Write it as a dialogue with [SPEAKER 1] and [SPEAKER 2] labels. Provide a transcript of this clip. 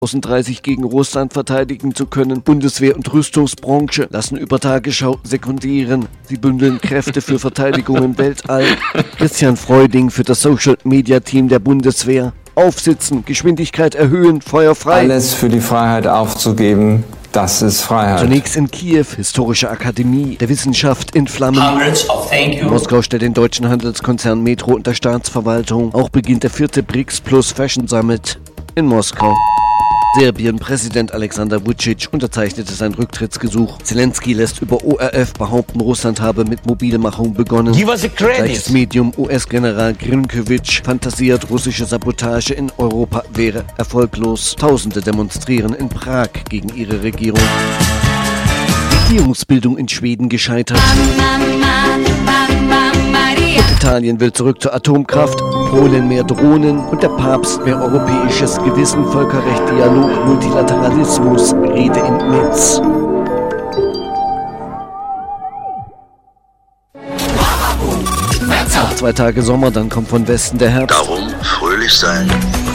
[SPEAKER 1] 2030 gegen Russland verteidigen zu können. Bundeswehr und Rüstungsbranche lassen über Tagesschau sekundieren. Sie bündeln Kräfte für Verteidigung im Weltall. Christian Freuding für das Social-Media-Team der Bundeswehr. Aufsitzen, Geschwindigkeit erhöhen, Feuer frei.
[SPEAKER 2] Alles für die Freiheit aufzugeben, das ist Freiheit.
[SPEAKER 1] Zunächst in Kiew, Historische Akademie der Wissenschaft in Flammen. Moskau stellt den deutschen Handelskonzern Metro unter Staatsverwaltung. Auch beginnt der 4. BRICS Plus Fashion Summit in Moskau. Serbien Präsident Alexander Vučić unterzeichnete sein Rücktrittsgesuch. Zelensky lässt über ORF behaupten, Russland habe mit Mobilmachung begonnen. Gleiches Medium US-General Grinkiewicz fantasiert, russische Sabotage in Europa wäre erfolglos. Tausende demonstrieren in Prag gegen ihre Regierung. Regierungsbildung in Schweden gescheitert. Und Italien will zurück zur Atomkraft, Polen mehr Drohnen und der Papst mehr europäisches Gewissen, Völkerrecht, Dialog, Multilateralismus, Rede in Metz. Noch 2 Tage Sommer, dann kommt von Westen der Herbst.
[SPEAKER 3] Darum fröhlich sein.